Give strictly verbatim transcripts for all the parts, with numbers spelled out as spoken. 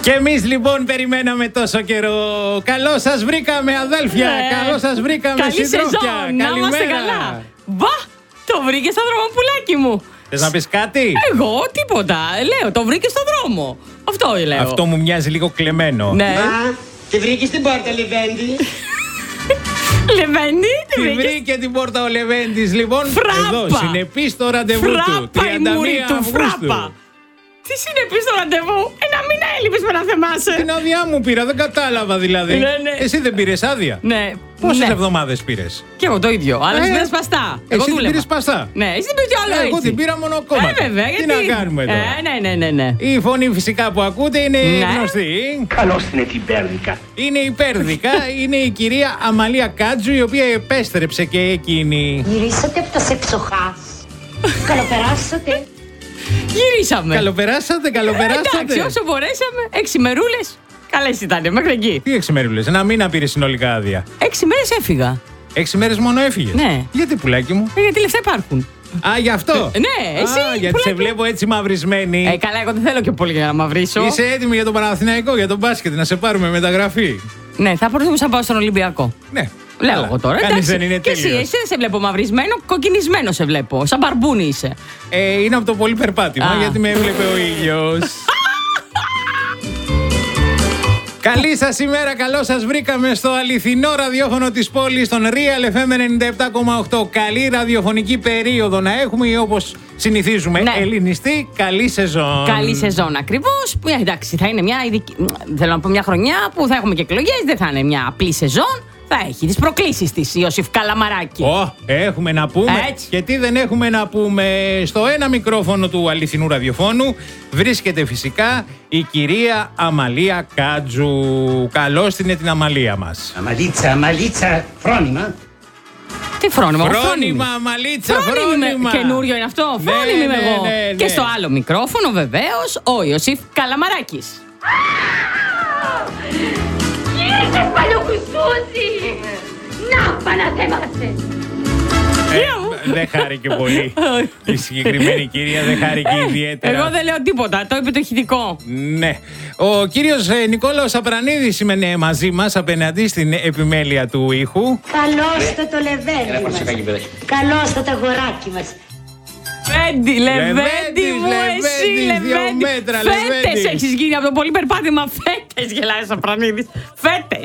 Και εμείς λοιπόν περιμέναμε τόσο καιρό. Καλώς σας βρήκαμε, αδέλφια. Ναι. Καλώς σας βρήκαμε, καλή συντρόφια. σεζόν. Να είμαστε καλά. Μπα, το βρήκε στο δρόμο, πουλάκι μου. Θες να πεις κάτι? Εγώ τίποτα. Λέω, το βρήκε στο δρόμο. Αυτό λέω. Αυτό μου μοιάζει λίγο κλεμμένο. Ναι. Α, τη βρήκε στην πόρτα, Λεβέντη. Λεβέντη, τη Τη βρήκε. βρήκε την πόρτα ο Λεβέντης λοιπόν. Φράπα. Εδώ συνεπής στο ραντεβού του. Φράπα η μούρη του, Αυγούστου. φράπα. Τι συνεπείς στο ραντεβού, ένα μήνα έλειπες με να θεμάσαι. Την άδειά μου πήρα, δεν κατάλαβα δηλαδή. Ναι, ναι. Εσύ δεν πήρες άδεια? Ναι. Πόσες ναι. εβδομάδες πήρες? Και εγώ το ίδιο, αλλά Ε, εσύ πήρες παστά. Εγώ Εσύ την δούλευα. πήρες παστά. Ναι, εσύ την πήρες κι άλλο Ε, Εγώ έτσι. την πήρα μονοκόμματα. Ε, βέβαια, Τι γιατί. να κάνουμε τώρα? Ε, ναι, ναι, ναι, ναι. Η φωνή φυσικά που ακούτε είναι Ναι. γνωστή. Καλώς την ετυπέρδικα. Είναι υπέρδικα, είναι η κυρία Αμαλία Κάτζου, η οποία επέστρεψε και εκείνη. Γυρίσατε από τα σεξοχάς. Καλοπεράσατε. Γυρίσαμε. Καλοπεράσατε, καλοπεράσατε. Ε, εντάξει, όσο μπορέσαμε. Έξι μερούλες. Καλές ήταν, μέχρι εκεί. Τι έξι μέρες, ένα μήνα πήρε συνολικά άδεια. Έξι μέρες έφυγα. Έξι μέρες μόνο έφυγες. Ναι. Γιατί, πουλάκι μου? Ε, γιατί λεφτά υπάρχουν. Α, γι' αυτό. Ε, ναι, εσύ, Α, γιατί πουλάκι. σε βλέπω έτσι μαυρισμένη. Ε, καλά, εγώ δεν θέλω και πολύ για να μαυρίσω. Είσαι έτοιμη για τον Παναθηναϊκό, για τον μπάσκετ, να σε πάρουμε μεταγραφή? Ναι, θα προτιμούσα να πάω στον Ολυμπιακό. Ναι. Λέω Καλά. εγώ τώρα. Κανείς εντάξει. δεν είναι Και εσύ, τέλειος. εσύ δεν σε βλέπω μαυρισμένο, κοκκινισμένο σε βλέπω. Σαν μπαρμπούνι είσαι. Ε, είναι από το πολύ περπάτημα, Α. γιατί με έβλεπε ο ήλιος. Καλή σας ημέρα, καλώς σας βρήκαμε στο αληθινό ραδιόφωνο της πόλης, στον Real εφ εμ ενενήντα επτά κόμμα οκτώ. Καλή ραδιοφωνική περίοδο να έχουμε, ή όπως συνηθίζουμε, Ναι. ελληνιστή, καλή σεζόν. Καλή σεζόν ακριβώς. Που εντάξει, θα είναι μια ειδική. Θέλω να πω μια χρονιά που θα έχουμε και εκλογές. Δεν θα είναι μια απλή σεζόν. Θα έχει τις προκλήσεις της, Ιωσήφ Καλαμαράκη. Ω, έχουμε να πούμε. Έτσι. Και τι δεν έχουμε να πούμε? Στο ένα μικρόφωνο του αληθινού ραδιοφώνου βρίσκεται φυσικά η κυρία Αμαλία Κάτζου. Καλώς την την Αμαλία μας. Αμαλίτσα, αμαλίτσα, φρόνημα. Τι φρόνημα, εγώ Φρόνημα, Αμαλίτσα, Φρόνιμη είμαι. φρόνημα. Καινούριο είναι αυτό. Ναι, Φρόνιμη είμαι ναι, εγώ. ναι, ναι. Και στο άλλο μικρόφωνο βεβαίως ο Ιωσήφ Καλαμαράκης. Γύρισες παλιοκουσούτσι. Να παναθέμαστε. Ε, δεν χάρηκε πολύ. Η συγκεκριμένη κυρία δεν χάρηκε ιδιαίτερα. Εγώ δεν λέω τίποτα, το είπε το ηχητικό. Ναι. Ο κύριος ε, Νικόλαος Απρανίδης είναι μαζί μας απέναντι στην επιμέλεια του ήχου. Καλώς το το λεβέντι μας. Καλώς το το αγοράκι μας. Λεβέντι, Λεβέντι Λεβέντης, μου, εσύ, Λεβέντης, δύο Λεβέντι. μέτρα, Φέτες Λεβέντης. έχεις γίνει από το πολύ περπάτημα. Φέτες γελάει ο Πρανίδης. Φέτες.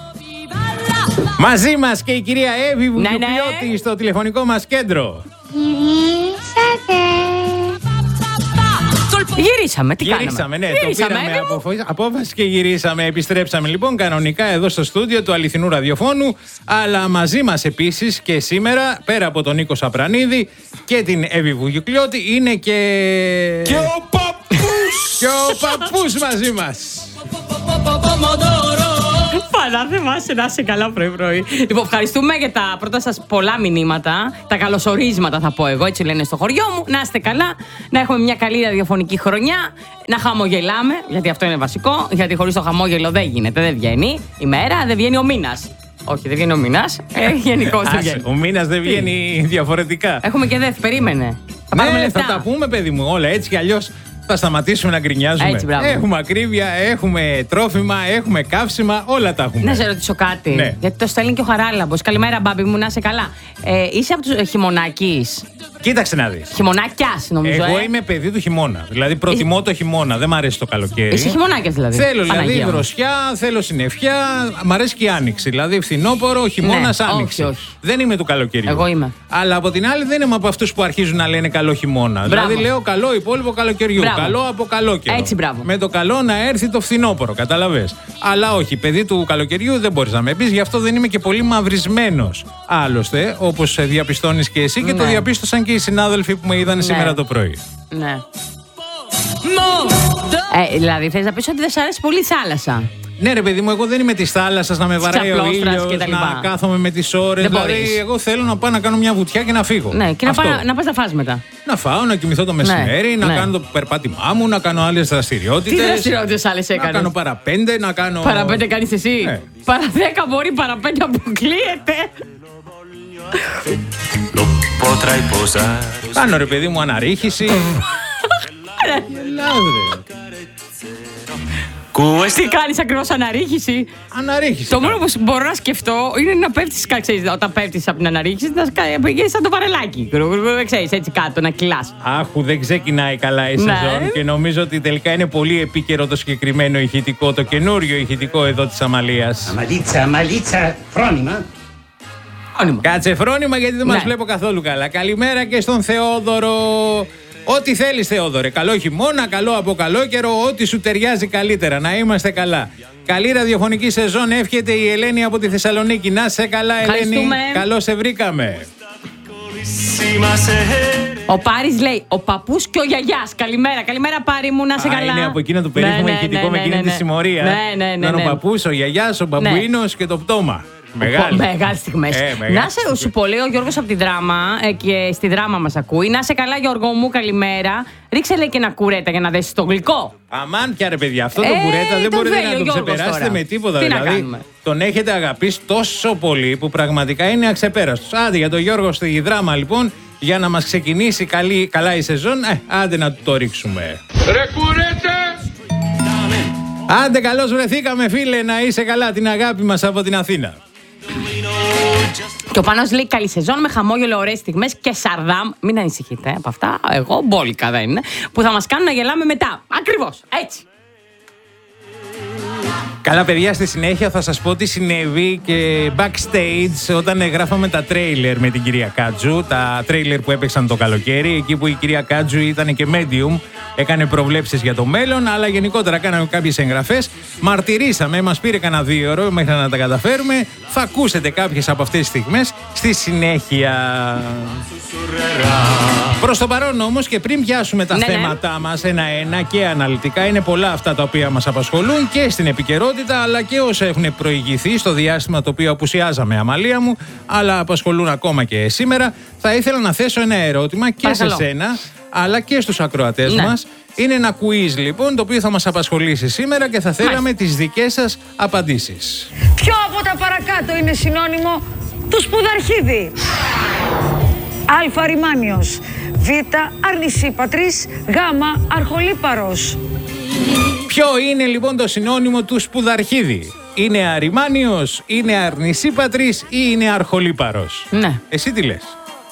Μαζί μας και η κυρία Εύη Ναι, Βουγιουκλιώτη ναι. στο τηλεφωνικό μας κέντρο. Γυρίσατε. Γυρίσαμε, τι Γυρίσαμε, κάναμε. ναι, Γυρίσαμε, το πήραμε Εύη μου. αποφο- απόφαση και γυρίσαμε. Επιστρέψαμε λοιπόν κανονικά εδώ στο στούντιο του αληθινού ραδιοφώνου. Αλλά μαζί μας επίσης και σήμερα, πέρα από τον Νίκο Σαπρανίδη και την Εύη Βουγιουκλιώτη, είναι και. Και ο παππούς! και ο παππούς μαζί μας. Πανά, θυμάσαι να είσαι καλά πρωί-πρωί. Λοιπόν, ευχαριστούμε για τα πρώτα σας πολλά μηνύματα. Τα καλωσορίσματα θα πω εγώ, έτσι λένε στο χωριό μου. Να είστε καλά, να έχουμε μια καλή ραδιοφωνική χρονιά, να χαμογελάμε, γιατί αυτό είναι βασικό. Γιατί χωρίς το χαμόγελο δεν γίνεται, δεν βγαίνει η μέρα, δεν βγαίνει ο μήνας. Όχι, δεν βγαίνει ο μήνας. Ε, γενικώς δεν Άσε, βγαίνει. ο μήνας δεν βγαίνει διαφορετικά. Έχουμε και δευ, περίμενε. Θα πάρουμε Ναι, λεφτά. θα τα πούμε, παιδί μου, όλα έτσι κι αλλιώς. Θα σταματήσουμε να γκρινιάζουμε. Έτσι, μπράβο. Έχουμε ακρίβεια, έχουμε τρόφιμα, έχουμε καύσιμα, όλα τα έχουμε. Να σε ρωτήσω κάτι. Ναι. Γιατί το στέλνει και ο Χαράλαμπος. Καλημέρα, μπάμπη μου, να είσαι καλά. Ε, είσαι από τους χειμωνάκης. Κοίταξε να δεις. Χειμωνάκιας, νομίζω. Εγώ ε. είμαι παιδί του χειμώνα. Δηλαδή προτιμώ το χειμώνα, δεν μ' αρέσει το καλοκαίρι. Είσαι χειμωνάκιας δηλαδή. Θέλω δηλαδή Παναγία μου. δροσιά, θέλω συννεφιά, μ' αρέσει και η άνοιξη. Δηλαδή φθινόπωρο, χειμώνα, Ναι, άνοιξη. όχι, όχι. Δεν είμαι του καλοκαιριού. Εγώ είμαι. Αλλά από την άλλη δεν είμαι από αυτούς που αρχίζουν να λένε καλό χειμώνα. Μπράβο. Δηλαδή λέω καλό υπόλοιπο καλοκαιριού. Μπράβο. Καλό από καλό καιρό. Έτσι, μπράβο. Με το καλό να έρθει το φθινόπωρο, καταλαβες. Αλλά όχι, παιδί του καλοκαιριού δεν μπορείς να με πεις, γι' αυτό δεν είμαι και πολύ μαυρισμένος. Άλλωστε, όπως διαπιστώνεις και εσύ και το Ναι. διαπίστωσαν και οι συνάδελφοι που με είδαν Ναι. σήμερα το πρωί. Ναι. Ε, δηλαδή, θες να πεις ότι δεν σ' αρέσει πολύ η θάλασσα. Ναι, ρε παιδί μου, εγώ δεν είμαι τη θάλασσα να με βαράει ο ξαπλώστρας ήλιος, και τα λοιπά. να κάθομαι με τις ώρες. Δεν Δηλαδή, μπορείς. εγώ θέλω να πάω να κάνω μια βουτιά και να φύγω. Ναι, και να, Αυτό. πά, να πας να φας μετά. Να φάω, να κοιμηθώ το μεσημέρι, να ναι. κάνω το περπάτημά μου, να κάνω άλλες Τι δραστηριότητες. δραστηριότητες άλλες Να έκανες. κάνω παραπέντε, να κάνω. Παραπέντε κάνεις εσύ. Ναι. Παρα δέκα μπορεί, παραπέντε αποκλείεται. Potrai posare. Κάνω ρε παιδί μου αναρρίχηση. Γελάς, ρε. Τι κάνεις ακριβώς, αναρρίχηση? Αναρρίχηση. Το μόνο που μπορώ να σκεφτώ είναι να πέφτεις, ξέρεις, όταν πέφτεις από την αναρρίχηση, να πηγαίνεις σαν το βαρελάκι. Ξέρεις, έτσι κάτω, να κυλάς. Άχου, δεν ξεκινάει καλά η Ναι. σεζόν και νομίζω ότι τελικά είναι πολύ επίκαιρο το συγκεκριμένο ηχητικό, το καινούριο ηχητικό εδώ της Αμαλίας. Αμαλίτσα, αμαλίτσα, φρόνημα. Κάτσε φρόνημα γιατί δεν Ναι. μας βλέπω καθόλου καλά. Καλημέρα και στον Θεόδωρο. Ό,τι θέλεις, Θεόδωρε. Καλό χειμώνα, καλό από καλό καιρό, ό,τι σου ταιριάζει καλύτερα. Να είμαστε καλά. Καλή ραδιοφωνική σεζόν εύχεται η Ελένη από τη Θεσσαλονίκη. Να σε καλά, Ελένη. Ευχαριστούμε. Καλώς σε βρήκαμε. Ο Πάρης λέει: ο παππούς και ο γιαγιάς. Καλημέρα, καλημέρα Πάρη μου, να σε Α, καλά. είναι από εκείνο το περίφημο Ναι, ναι, ηχητικό ναι, με ναι, εκείνη ναι, τη ναι. συμμορία. Ναι, ναι, ναι, Ήταν ναι. ο παππούς, ο γιαγιάς, ο μπαμπουίνος και το πτώμα. Μεγάλη. Μεγάλες στιγμές. Ε, μεγάλη να σε, στιγμή. σου πω, λέει ο Γιώργος από τη δράμα ε, και στη δράμα μας ακούει. Να σε καλά, Γιώργο μου, καλημέρα. Ρίξε λέει και ένα κουρέτα για να δέσεις το γλυκό. Αμάν πια ρε παιδιά, αυτό το Ε, κουρέτα δεν τον μπορείτε θέλει να ο τον Γιώργος ξεπεράσετε τώρα. με τίποτα. Τι να δηλαδή, κάνουμε. τον έχετε αγαπήσει τόσο πολύ που πραγματικά είναι αξεπέραστος. Άντε για τον Γιώργο στη δράμα λοιπόν, για να μας ξεκινήσει καλή, καλά η σεζόν, ε, άντε να του το ρίξουμε. Ρε κουρέτα! Άντε καλώς βρεθήκαμε φίλε, να είσαι καλά, την αγάπη μας από την Αθήνα. Και ο Πάνος λέει καλή σεζόν με χαμόγελο, ωραίες στιγμές και σαρδάμ. Μην ανησυχείτε από αυτά. Εγώ μπόλικα δεν είναι. Που θα μας κάνουν να γελάμε μετά. Ακριβώς. Έτσι. Καλά παιδιά, στη συνέχεια θα σας πω τι συνέβη και backstage όταν γράφαμε τα τρέιλερ με την κυρία Κάτζου, τα τρέιλερ που έπαιξαν το καλοκαίρι, εκεί που η κυρία Κάτζου ήταν και medium, έκανε προβλέψεις για το μέλλον, αλλά γενικότερα κάναμε κάποιες εγγραφές, μαρτυρήσαμε, μας πήρε κανένα δύο ώρο μέχρι να τα καταφέρουμε, θα ακούσετε κάποιες από αυτές τις στιγμές στη συνέχεια. Προς το παρόν όμως και πριν πιάσουμε τα Ναι, ναι. θέματά μας ένα-ένα και αναλυτικά, είναι πολλά αυτά τα οποία μας απασχολούν και στην επικαιρότητα αλλά και όσα έχουν προηγηθεί στο διάστημα το οποίο απουσιάζαμε, Αμαλία μου, αλλά απασχολούν ακόμα και σήμερα. Θα ήθελα να θέσω ένα ερώτημα και Παρακαλώ. σε σένα αλλά και στους ακροατές Ναι. μας. Είναι ένα quiz λοιπόν το οποίο θα μας απασχολήσει σήμερα και θα θέλαμε τις δικές σας απαντήσεις. Ποιο από τα παρακάτω είναι συνώνυμο του σπουδαρχίδι? Α. Ρημάνιος. Β. Αρνησίπατρης. Γ. Αρχολύπαρος. Ποιο είναι λοιπόν το συνώνυμο του σπουδαρχίδι? Είναι αριμάνιος, είναι αρνησίπατρης ή είναι αρχολύπαρος? Ναι. Εσύ τι λες?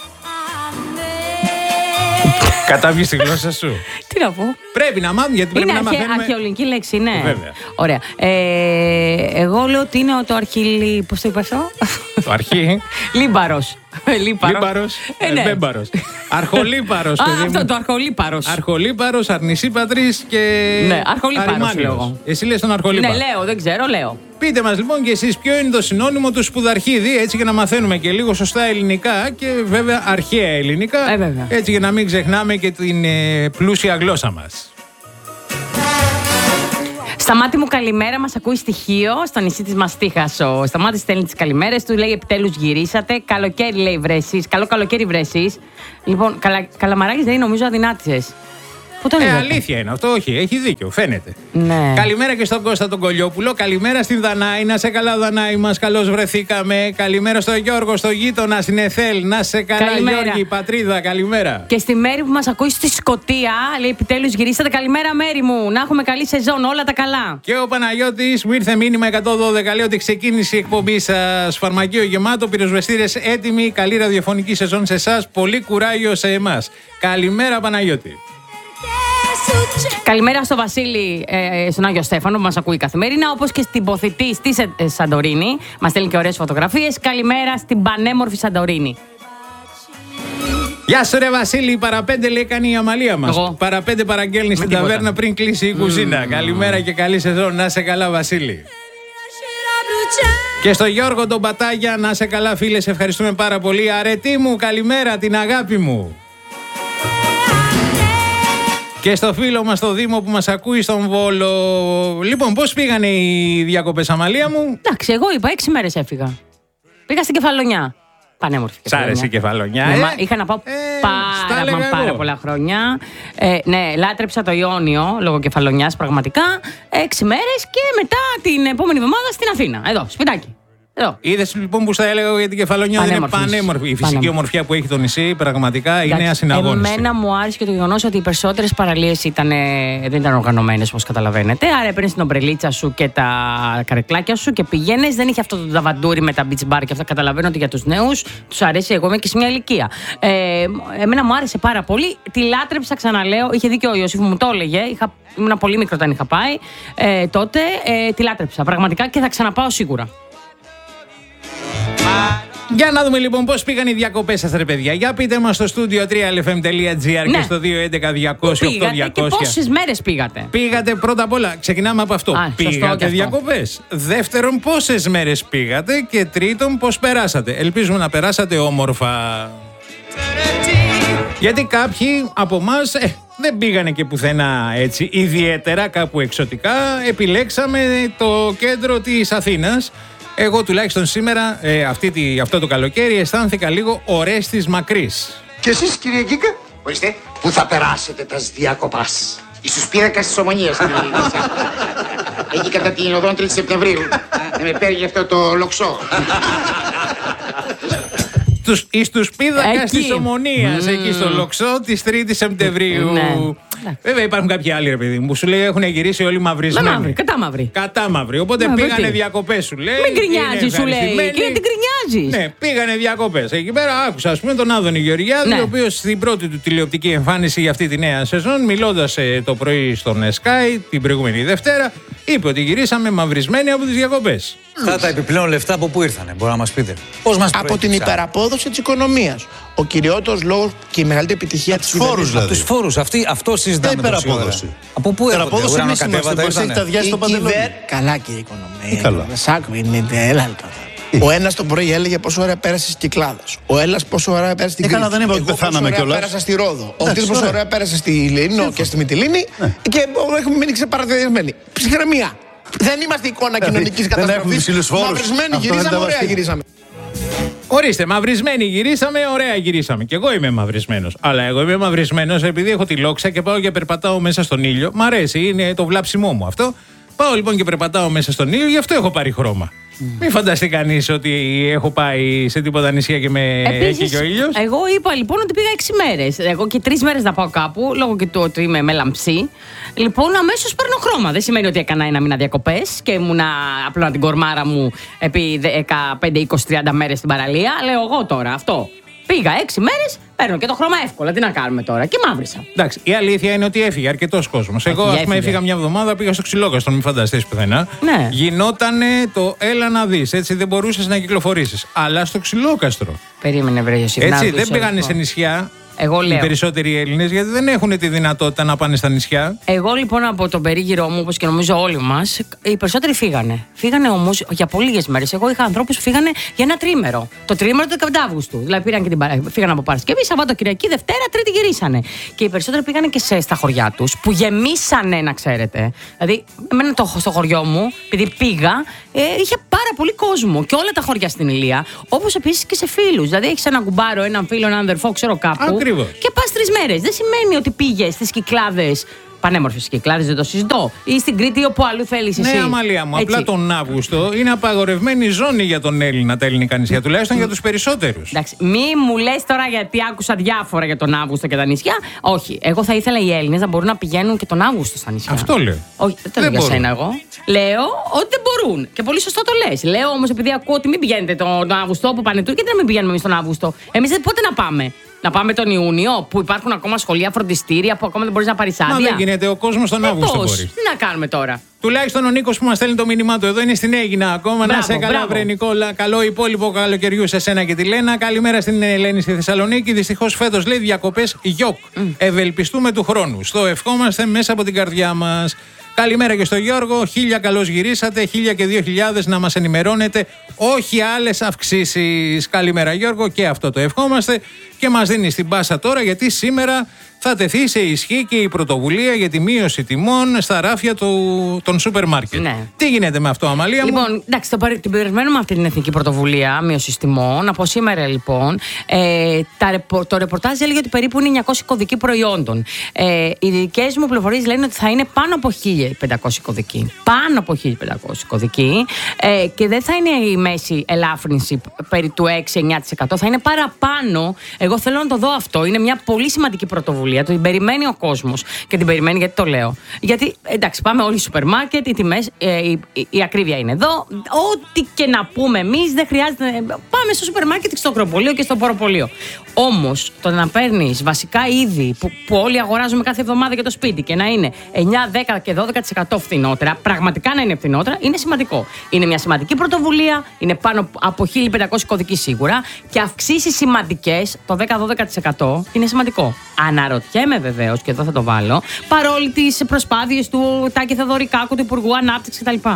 Κατάβγεις τη γλώσσα σου. Τι να πω. Πρέπει να μάθουμε γιατί πρέπει Είναι να αρχαι, μαθαίνουμε. αρχαιολινική λέξη, ναι. Βέβαια. Ωραία. Ε, εγώ λέω ότι είναι το αρχιλι... Πώς το είπα αυτό? Το αρχή. Λίμπαρος. Λίμπαρο. Λίμπαρος. Ε, ναι. Μπέμπαρος. Αρχολύπαρος, Α, παιδί αυτό μου. το αρχολύπαρος. Αρχολύπαρος, αρνησίπατρης και. Ναι, αρχολύπαρος αριμάνιος. λέω εγώ. Εσύ λες τον αρχολύπαρο. Ναι, λέω, δεν ξέρω, λέω. Πείτε μας λοιπόν και εσείς ποιο είναι το συνώνυμο του σπουδαρχίδι, έτσι για να μαθαίνουμε και λίγο σωστά ελληνικά και βέβαια αρχαία ελληνικά, Ε, βέβαια. έτσι για να μην ξεχνάμε και την ε, πλούσια γλώσσα μας. Σταμάτη μου, καλημέρα. Μας ακούει στοιχείο στο νησί της Μαστίχας. Ο Σταμάτης στέλνει τις καλημέρες του. Λέει επιτέλους γυρίσατε. Καλοκαίρι λέει βρέσεις. Καλό καλοκαίρι βρέσεις. Λοιπόν, καλα, καλαμαράκης δεν είναι, νομίζω αδυνάτησες. Πού το Ε, λέτε? αλήθεια είναι αυτό, όχι, έχει δίκιο, φαίνεται. Ναι. Καλημέρα και στον Κώστα τον Κολιόπουλο. Καλημέρα στην Δανάη. Να σε καλά, Δανάη μας. Καλώς βρεθήκαμε. Καλημέρα στον Γιώργο, στο γείτονα, στην Εθέλ. Να σε καλά, Καλημέρα. Γιώργη, πατρίδα. Καλημέρα. Και στη Μέρη που μας ακούει στη Σκωτία, λέει επιτέλους γυρίσατε. Καλημέρα, Μέρη μου. Να έχουμε καλή σεζόν. Όλα τα καλά. Και ο Παναγιώτης μου ήρθε μήνυμα εκατόν δώδεκα. Λέει ότι ξεκίνησε η εκπομπή σας. Φαρμακείο γεμάτο, πυροσβεστήρες έτοιμοι. Καλή ραδιοφωνική σεζόν σε εσάς. Πολύ κουράγιο σε εμάς. Καλημέρα, Παναγιώτη. Καλημέρα στο Βασίλη, ε, στον Άγιο Στέφανο που μας ακούει καθημερινά, όπως και στην Ποθητή στη Σε- ε, Σαντορίνη. Μας στέλνει και ωραίες φωτογραφίες. Καλημέρα στην πανέμορφη Σαντορίνη. Γεια σου, ρε Βασίλη. Παραπέντε λέει κάνει η Αμαλία μας. Εγώ. Παραπέντε παραγγέλνει στην τίποτα. ταβέρνα πριν κλείσει η κουζίνα. Καλημέρα και καλή σεζόν. Να σε καλά, Βασίλη. Και στο Γιώργο τον Πατάγια, να σε καλά, φίλε. Σε ευχαριστούμε πάρα πολύ. Αρετή μου, καλημέρα, την αγάπη μου. Και στο φίλο μας το Δήμο που μας ακούει στον Βόλο. Λοιπόν, πώς πήγανε οι διακοπές, Αμαλία μου? Εντάξει, εγώ είπα έξι μέρες έφυγα. Πήγα στην Κεφαλονιά. Πανέμορφη Σ' άρεσε η Κεφαλονιά, Ναι, ε? μα είχα να πάω Ε, στα πάρα, έλεγα μα πάρα εγώ. πολλά χρόνια. Ε, ναι, λάτρεψα το Ιόνιο λόγω Κεφαλονιάς πραγματικά. Έξι μέρες και μετά την επόμενη εβδομάδα στην Αθήνα. Εδώ, σπιτάκι. Είδες λοιπόν που στα έλεγα για την Κεφαλονιά, δεν είναι πανέμορφη. Η φυσική ομορφιά που έχει το νησί πραγματικά είναι ασυναγώνιστη. Εμένα μου άρεσε και το γεγονός ότι οι περισσότερες παραλίες ήταν, δεν ήταν οργανωμένες, όπως καταλαβαίνετε. Άρα έπαιρνες την ομπρελίτσα σου και τα καρεκλάκια σου και πηγαίνεις. Δεν είχε αυτό το ταβαντούρι με τα beach bar και αυτά. Καταλαβαίνω ότι για τους νέους τους αρέσει. Εγώ είμαι και σε μια ηλικία. Ε, εμένα μου άρεσε πάρα πολύ. Τη λάτρεψα, ξαναλέω. Είχε δίκιο ο Ιωσήφ, μου το έλεγε. Είχα, ήμουν πολύ μικρό όταν είχα πάει. Ε, τότε ε, τη λάτρεψα πραγματικά και θα ξαναπάω σίγουρα. Για να δούμε λοιπόν πώς πήγαν οι διακοπές σας, ρε παιδιά. Για πείτε μας στο στούντιο τρία ελ εφ εμ τελεία τζι άρ, ναι, και στο δύο έντεκα διακόσια οκτώ διακόσια. Και πόσες μέρες πήγατε? Πήγατε πρώτα απ' όλα, ξεκινάμε από αυτό. Α, πήγατε διακοπές. Δεύτερον, πόσες μέρες πήγατε. Και τρίτον, πώς περάσατε. Ελπίζουμε να περάσατε όμορφα. Γιατί κάποιοι από εμάς ε, δεν πήγανε και πουθενά έτσι ιδιαίτερα, κάπου εξωτικά. Επιλέξαμε το κέντρο της Αθήνας. Εγώ τουλάχιστον σήμερα, ε, αυτή τη, αυτό το καλοκαίρι, αισθάνθηκα λίγο Ορέστης Μακρύς. Και εσείς, κύριε Γκίκα, Ορίστε. πού θα περάσετε τα διακοπάς? Ίσως πίνακας της Ομονίας. Εκεί κατά την οδόν τρίτη Σεπτεμβρίου. Να με παίρνει αυτό το λοξό. Εις τους πίδακας της Ομονίας, mm. εκεί στο Λοξό της τρίτης Σεπτεμβρίου. Ναι. Βέβαια υπάρχουν κάποιοι άλλοι, ρε παιδί μου, που σου λέει έχουν γυρίσει όλοι μαυρισμένοι. Μαύρη, κατά μαύρη. Κατά μαύρη. Οπότε Μαύρη. πήγανε διακοπές, σου λέει. Μην γκρινιάζει, σου λέει. Και γιατί γκρινιάζει. Ναι, πήγανε διακοπές. Εκεί πέρα άκουσα, ας πούμε, τον Άδωνη Γεωργιάδη, ναι, ο οποίος στην πρώτη του τηλεοπτική εμφάνιση για αυτή τη νέα σεζόν, μιλώντας ε, το πρωί στον Sky την προηγούμενη Δευτέρα, είπε ότι γυρίσαμε μαυρισμένοι από τις διακοπές. Αυτά τα επιπλέον λεφτά από πού ήρθανε, μπορεί να μας πείτε? Πώς μας από την υπεραπόδοση της οικονομίας. Ο κυριότερος λόγος και η μεγαλύτερη επιτυχία της κυβέρνησης. Δηλαδή. Από τους φόρους, αυτή, αυτό συζητάμε. Δεν υπεραπόδοση. Από πού έρχονται, ουρανοκατέβατα ήρθανε? Καλά και η οικονομία. Καλά. Σάκου, είναι έλα. Ο ένας το πρωί έλεγε πόσο ώρα πέρασε στις Κυκλάδες. Ο Έλλας πόσο ώρα πέρασε στην Κρήτη. Δεν είπα ότι πεθάναμε κιόλας. Εγώ πέρασα στη Ρόδο. Ο Τίτλος πόσο ώρα πέρασε στη Λίνο και στη Μυτιλίνη. Και έχουμε μείνει ξεπαραδιασμένοι. Ψυχραιμία. Δεν είμαστε εικόνα κοινωνικής καταστροφής. Μαυρισμένοι γυρίσαμε, ωραία γυρίσαμε. Ορίστε, μαυρισμένοι γυρίσαμε, ωραία γυρίσαμε. Και εγώ είμαι μαυρισμένος. Αλλά εγώ είμαι μαυρισμένος επειδή έχω τη λόξα και πάω και περπατάω μέσα στον ήλιο. Μ' αρέσει, είναι το βλάψιμό μου αυτό. Πάω λοιπόν και περπατάω μέσα στον ήλιο, γι' αυτό έχω πάρει χρώμα. Mm. Μην φανταστεί κανείς ότι έχω πάει σε τίποτα νησιά και με έχει και ο ήλιος. Εγώ είπα λοιπόν ότι πήγα έξι μέρες. Εγώ και τρεις μέρες να πάω κάπου, λόγω και του ότι είμαι με λαμψή. Λοιπόν, αμέσως παίρνω χρώμα. Δεν σημαίνει ότι έκανα ένα μήνα διακοπές και ήμουνα απλά την κορμάρα μου επί δεκαπέντε, είκοσι, τριάντα μέρες στην παραλία. Λέω εγώ τώρα αυτό. Πήγα έξι μέρες, παίρνω και το χρώμα εύκολα. Τι να κάνουμε τώρα, και μαύρισα. Εντάξει, η αλήθεια είναι ότι έφυγε αρκετός κόσμος. Εγώ, ας πούμε, έφυγα μια εβδομάδα, πήγα στο Ξυλόκαστρο, μην φανταστείς πουθενά. Ναι. Γινότανε το έλα να δεις, έτσι δεν μπορούσες να κυκλοφορήσεις. Αλλά στο Ξυλόκαστρο. Περίμενε, βρε Ιωσήφ. Έτσι, δεν πήγανε σε νησιά. Εγώ λέω. Οι περισσότεροι Έλληνες, γιατί δεν έχουν τη δυνατότητα να πάνε στα νησιά. Εγώ λοιπόν από τον περίγυρό μου, όπως και νομίζω όλοι μας, οι περισσότεροι φύγανε. Φύγανε όμως για πολύ λίγες μέρες. Εγώ είχα ανθρώπους που φύγανε για ένα τρίμερο. Το τρίμερο του δεκαπέντε Αυγούστου. Δηλαδή πήραν και την παρα... φύγανε από Παρασκευή, Σαββατοκυριακή, Δευτέρα, Τρίτη γυρίσανε. Και οι περισσότεροι πήγανε και σε, στα χωριά τους, που γεμίσανε, να ξέρετε. Δηλαδή, εμένα το, στο χωριό μου, επειδή πήγα, ε, είχε πάρα πολύ κόσμο και όλα τα χωριά στην Ηλία. Όπως επίσης και σε φίλους. Δηλαδή, έχεις ένα κουμπάρο, έναν φίλο, έναν αδερφό, ξέρω κάπου. Ακριβώς. Και πας τρεις μέρες. Δεν σημαίνει ότι πήγες στις Κυκλάδες. Πανέμορφες Κυκλάδες, δεν το συζητώ. Ή στην Κρήτη, όπου αλλού θέλεις εσύ. Ναι, Αμαλία μου. Έτσι. Απλά τον Αύγουστο είναι απαγορευμένη ζώνη για τον Έλληνα, τα ελληνικά νησιά. Τουλάχιστον για τους περισσότερους. Εντάξει, μη μου λες τώρα γιατί άκουσα διάφορα για τον Αύγουστο και τα νησιά. Όχι. Εγώ θα ήθελα οι Έλληνες να μπορούν να πηγαίνουν και τον Αύγουστο στα νησιά. Αυτό λέω. Όχι, δεν το λέω για σένα εγώ. Λέω ότι δεν μπορούν. Και πολύ σωστό το λες. Λέω όμως επειδή ακούω ότι μην πηγαίνετε τον Αύγουστο που πάνε του, γιατί να μην πηγαίνουμε εμείς τον Αύγουστο. Εμείς πότε να πάμε? Να πάμε τον Ιούνιο, που υπάρχουν ακόμα σχολεία, φροντιστήρια, που ακόμα δεν μπορείς να πάρεις άδεια. Μα δεν γίνεται, ο κόσμος τον Αύγουστο μπορεί. Τι να κάνουμε τώρα. Τουλάχιστον ο Νίκος που μας στέλνει το μήνυμά του εδώ είναι στην Αίγινα ακόμα. Μπράβο, να σε καλά, βρε Νικόλα. Καλό υπόλοιπο καλοκαιριού σε σένα και τη Λένα. Καλημέρα στην Ελένη στη Θεσσαλονίκη. Δυστυχώς φέτος λέει διακοπές γιοκ. Mm. Ευελπιστούμε του χρόνου. Στο ευχόμαστε μέσα από την καρδιά μας. Καλημέρα και στο Γιώργο. Χίλια καλώς γυρίσατε. Χίλια και δύο χιλιάδες να μας ενημερώνετε. Όχι άλλες αυξήσεις. Καλημέρα Γιώργο, και αυτό το ευχόμαστε. και μας δίνει στην πάσα τώρα γιατί σήμερα θα τεθεί σε ισχύ και η πρωτοβουλία για τη μείωση τιμών στα ράφια του, των σούπερ μάρκετ. Ναι. Τι γίνεται με αυτό, Αμαλία μου? Λοιπόν, εντάξει, το, την περιμένουμε αυτή την εθνική πρωτοβουλία μείωση τιμών. Από σήμερα, λοιπόν, ε, τα, το ρεπορτάζ έλεγε ότι περίπου είναι εννιακόσιοι κωδικοί προϊόντων. Ε, οι δικές μου πληροφορίες λένε ότι θα είναι πάνω από χίλια πεντακόσιοι κωδικοί. Πάνω από χίλια πεντακόσιοι κωδικοί. Ε, και δεν θα είναι η μέση ελάφρυνση περί του έξι με εννιά τοις εκατό. Θα είναι παραπάνω. Εγώ θέλω να το δω αυτό. Είναι μια πολύ σημαντική πρωτοβουλία. Την περιμένει ο κόσμος. Και την περιμένει γιατί το λέω. Γιατί, εντάξει, πάμε όλοι στο σούπερ μάρκετ, οι τιμές, ε, η, η, η ακρίβεια είναι εδώ. Ό,τι και να πούμε εμείς, δεν χρειάζεται. Πάμε στο σούπερ μάρκετ και στο ακροπολείο και στο ποροπολείο. Όμως, το να παίρνεις βασικά είδη που, που όλοι αγοράζουμε κάθε εβδομάδα για το σπίτι και να είναι εννιά, δέκα και δώδεκα τοις εκατό φθηνότερα, πραγματικά να είναι φθηνότερα, είναι σημαντικό. Είναι μια σημαντική πρωτοβουλία, είναι πάνω από χίλια πεντακόσιοι κωδικοί σίγουρα και αυξήσεις σημαντικές, το δέκα με δώδεκα τοις εκατό είναι σημαντικό. Αναρωτιέμαι βεβαίως, και εδώ θα το βάλω, παρόλοι τις προσπάθειες του Τάκη Θεοδωρικάκου, του Υπουργού Ανάπτυξης κτλ.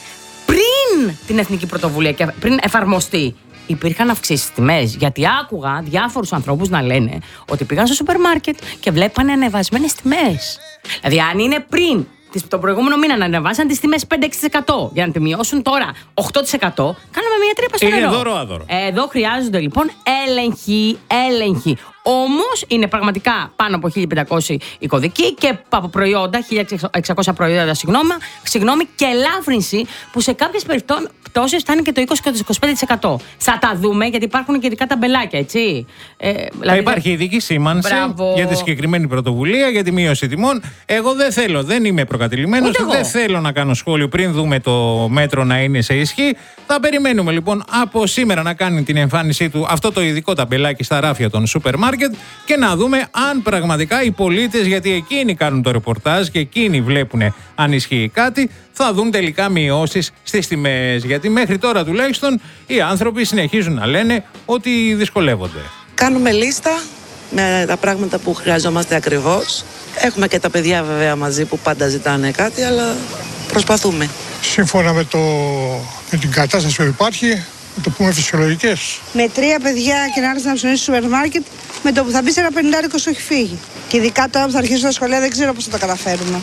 Πριν την εθνική πρωτοβουλία και πριν εφαρμοστεί, υπήρχαν αυξήσεις τιμές. Γιατί άκουγα διάφορους ανθρώπους να λένε ότι πήγαν στο σούπερ μάρκετ και βλέπανε ανεβασμένες τιμές. Δηλαδή, αν είναι πριν τον προηγούμενο μήνα να ανεβάσαν τις τιμές πέντε έξι τοις εκατό για να τη μειώσουν τώρα οκτώ τοις εκατό, κάνουμε μια τρύπα στο νερό. Είναι δώρο άδωρο. Εδώ χρειάζονται λοιπόν έλεγχοι, έλεγχοι. Όμως είναι πραγματικά πάνω από χίλια πεντακόσιοι οι κωδικοί και από προϊόντα, χίλια εξακόσια προϊόντα, συγγνώμη, συγγνώμη, και ελάφρυνση που σε κάποιες περιπτώσεις φτάνει και το είκοσι και το είκοσι πέντε τοις εκατό. Θα τα δούμε γιατί υπάρχουν και ειδικά ταμπελάκια, έτσι. Ε, δηλαδή θα υπάρχει ειδική σήμανση Μπράβο. για τη συγκεκριμένη πρωτοβουλία, για τη μείωση τιμών. Εγώ δεν θέλω, δεν είμαι προκατηλημένος, δεν θέλω να κάνω σχόλιο πριν δούμε το μέτρο να είναι σε ισχύ. Θα περιμένουμε λοιπόν από σήμερα να κάνει την εμφάνισή του αυτό το ειδικό ταμπελάκι στα ράφια των σούπερ μάρκετ και να δούμε αν πραγματικά οι πολίτες, γιατί εκείνοι κάνουν το ρεπορτάζ και εκείνοι βλέπουν αν ισχύει κάτι, θα δουν τελικά μειώσεις στις τιμές. Γιατί μέχρι τώρα τουλάχιστον οι άνθρωποι συνεχίζουν να λένε ότι δυσκολεύονται. Κάνουμε λίστα με τα πράγματα που χρειαζόμαστε ακριβώς. Έχουμε και τα παιδιά βέβαια μαζί που πάντα ζητάνε κάτι, αλλά προσπαθούμε. Σύμφωνα με, το, με την κατάσταση που υπάρχει, να το πούμε φυσιολογικές. Με τρία παιδιά και να έρθει να ψωνίσει στο σούπερ μάρκετ, με το που θα μπει σε ένα πενηντάρικο σου έχει φύγει. Και ειδικά τώρα που θα αρχίσουν τα σχολεία δεν ξέρω πώς θα τα καταφέρουμε.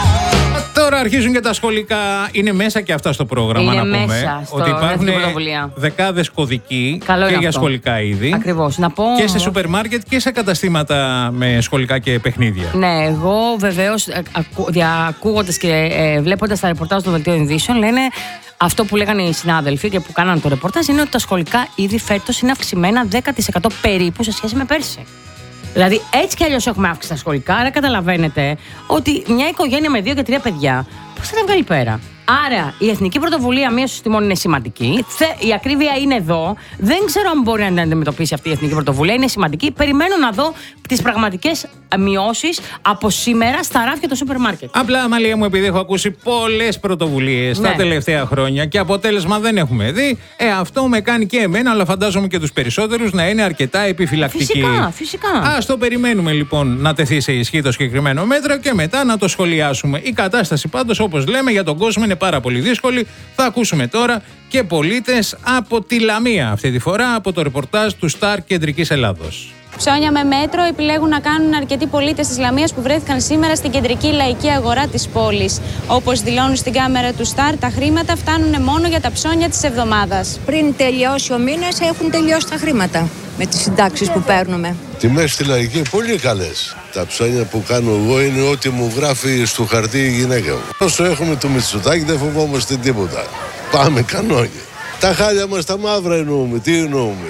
Τώρα αρχίζουν και τα σχολικά. Είναι μέσα και αυτά στο πρόγραμμα, είναι να πούμε. Μέσα στο ότι υπάρχουν δεκάδες κωδικοί Καλό και για αυτό. Σχολικά είδη. Ακριβώς. Να πω... Και σε σούπερ μάρκετ και σε καταστήματα με σχολικά και παιχνίδια. Ναι, εγώ βεβαίως ακούγοντας και ε, βλέποντας τα ρεπορτάζ των δελτίων ειδήσεων, λένε αυτό που λέγανε οι συνάδελφοι και που κάνανε το ρεπορτάζ είναι ότι τα σχολικά είδη φέτος είναι αυξημένα δέκα τοις εκατό περίπου σε σχέση με πέρσι. Δηλαδή, έτσι κι αλλιώς έχουμε αύξηση στα σχολικά, άρα καταλαβαίνετε ότι μια οικογένεια με δύο και τρία παιδιά πώς θα τα βγάλει πέρα. Άρα, η εθνική πρωτοβουλία μείωσης τιμών είναι σημαντική. Η ακρίβεια είναι εδώ. Δεν ξέρω αν μπορεί να την αντιμετωπίσει αυτή η εθνική πρωτοβουλία. Είναι σημαντική. Περιμένω να δω τις πραγματικές μειώσεις από σήμερα στα ράφια του σούπερ μάρκετ. Απλά, Αμαλία μου, επειδή έχω ακούσει πολλές πρωτοβουλίες ναι. τα τελευταία χρόνια και αποτέλεσμα δεν έχουμε δει, ε, αυτό με κάνει και εμένα, αλλά φαντάζομαι και τους περισσότερους να είναι αρκετά επιφυλακτικοί. Φυσικά, φυσικά. Ας το περιμένουμε λοιπόν να τεθεί σε ισχύ το συγκεκριμένο μέτρο και μετά να το σχολιάσουμε. Η κατάσταση πάντως, όπως λέμε, για τον κόσμο είναι πάρα πολύ δύσκολη. Θα ακούσουμε τώρα και πολίτες από τη Λαμία, αυτή τη φορά από το ρεπορτάζ του Σταρ Κεντρικής Ελλάδος. Ψώνια με μέτρο επιλέγουν να κάνουν αρκετοί πολίτες της Λαμίας που βρέθηκαν σήμερα στην κεντρική λαϊκή αγορά της πόλης. Όπως δηλώνουν στην κάμερα του Σταρ, τα χρήματα φτάνουν μόνο για τα ψώνια της εβδομάδας. Πριν τελειώσει ο μήνας, έχουν τελειώσει τα χρήματα με τις συντάξεις που παίρνουμε. Τιμές στη λαϊκή πολύ καλές. Τα ψώνια που κάνω εγώ είναι ό,τι μου γράφει στο χαρτί η γυναίκα μου. Όσο έχουμε το Μητσοτάκη δεν φοβόμαστε τίποτα. Πάμε κανόνια. Τα χάλια μας τα μαύρα εννοούμε. Τι εννοούμε.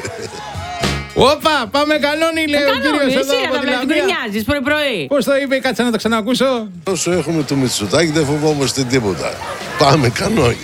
Όπα, πάμε κανόνι, λέει ο κύριος εδώ από τη Λαμία. Γκρινιάζεις πρωί-πρωί. Πώς το είπε, κάτσε να το ξανακούσω. Όσο έχουμε το Μητσοτάκη δεν φοβόμαστε τίποτα. Πάμε κανόνια.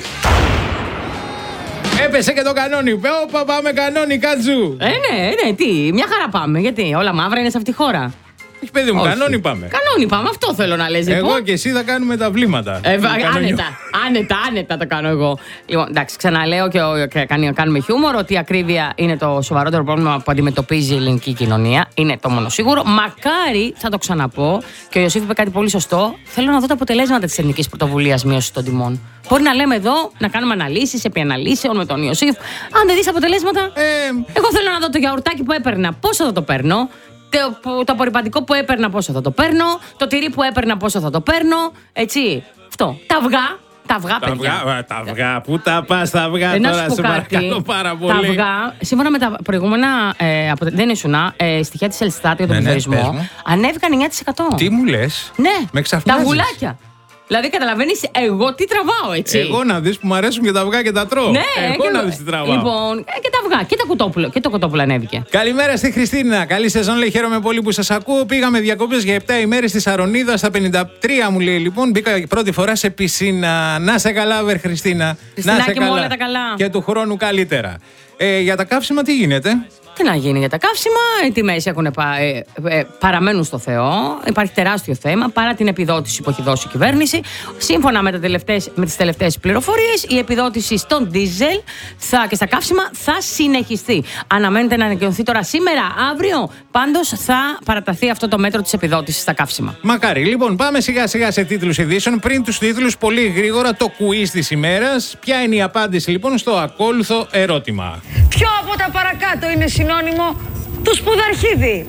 Έπεσε και το κανόνι. Όπα, πάμε κανόνι, Κάτζου. Ε, ναι, ναι, τι, μια χαρά πάμε. Γιατί όλα μαύρα είναι σε αυτή τη χώρα. Όχι, παιδί μου, Όχι. κανόνι πάμε. Κανόνι πάμε, αυτό θέλω να λες. Εγώ λοιπόν. Και εσύ θα κάνουμε τα βλήματα. Ε, άνετα, Άνετα, άνετα το κάνω εγώ. Λοιπόν, εντάξει, ξαναλέω και, και κάνουμε χιούμορ ότι η ακρίβεια είναι το σοβαρότερο πρόβλημα που αντιμετωπίζει η ελληνική κοινωνία. Είναι το μόνο σίγουρο. Μακάρι, θα το ξαναπώ, και ο Ιωσήφ είπε κάτι πολύ σωστό. Θέλω να δω τα αποτελέσματα της ελληνικής πρωτοβουλίας μείωσης των τιμών. Μπορεί να λέμε εδώ, να κάνουμε αναλύσεις επί αναλύσεων με τον Ιωσήφ. Αν δεν δεις αποτελέσματα, ε, εγώ θέλω να δω το γιαουρτάκι που έπαιρνα. Πόσο θα το παίρνω. Το, το απορριπαντικό που έπαιρνα, πόσο θα το παίρνω. Το τυρί που έπαιρνα, πόσο θα το παίρνω. Έτσι. Αυτό. Τα αυγά. Τα αυγά, τα παιδιά. Αυγά, τα αυγά. Πού τα πας τα αυγά ε, τώρα, σε παρακαλώ πάρα πολύ. Τα αυγά, σύμφωνα με τα προηγούμενα. Ε, από, δεν ήσουνα, ε, στοιχεία της Ελστάτ για τον ναι, πληθωρισμό. Ναι, ανέβηκαν εννιά τοις εκατό. Τι μου λες. Ναι. Με ξαφνιάζεις. Τα αυγουλάκια. Δηλαδή, καταλαβαίνεις, εγώ τι τραβάω, έτσι. Εγώ να δεις που μου αρέσουν και τα αυγά και τα τρώω. Ναι, εγώ και... να δεις τι τραβάω. Λοιπόν, ε, και τα αυγά και, τα κουτόπουλο, και το κοτόπουλο ανέβηκε. Καλημέρα στη Χριστίνα. Καλή σεζόν, λέει. Χαίρομαι πολύ που σας ακούω. Πήγαμε διακοπές για επτά ημέρες στη Σαρονίδα. Στα πενήντα τρία μου λέει λοιπόν. Μπήκα πρώτη φορά σε πισίνα. Να σε καλά, βερ Χριστίνα. Χριστίνα, να σε και καλά. όλα τα καλά. Και του χρόνου καλύτερα. Ε, για τα καύσιμα τι γίνεται. Τι να γίνει για τα καύσιμα, οι τιμές έχουν πα, ε, ε, παραμένουν στο Θεό. Υπάρχει τεράστιο θέμα παρά την επιδότηση που έχει δώσει η κυβέρνηση. Σύμφωνα με, τα τελευταίες, με τις τελευταίες πληροφορίες, η επιδότηση στον ντίζελ θα, και στα καύσιμα θα συνεχιστεί. Αναμένεται να ανακοινωθεί τώρα σήμερα, αύριο. Πάντως θα παραταθεί αυτό το μέτρο της επιδότησης στα καύσιμα. Μακάρι. Λοιπόν, πάμε σιγά σιγά σε τίτλους ειδήσεων. Πριν τους τίτλους, πολύ γρήγορα το quiz της ημέρας. Ποια είναι η απάντηση λοιπόν στο ακόλουθο ερώτημα. Ποιο από τα παρακάτω είναι συνώνυμο του σπουδαρχίδι?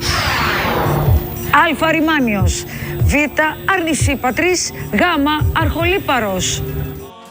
Α. Ρημάνιος. Β. Αρνησίπατρης. Γ. Αρχολύπαρος.